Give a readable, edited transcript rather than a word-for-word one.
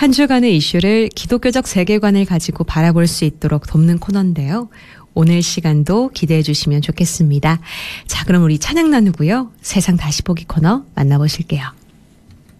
한 주간의 이슈를 기독교적 세계관을 가지고 바라볼 수 있도록 돕는 코너인데요. 오늘 시간도 기대해 주시면 좋겠습니다. 자, 그럼 우리 찬양 나누고요. 세상 다시 보기 코너 만나보실게요.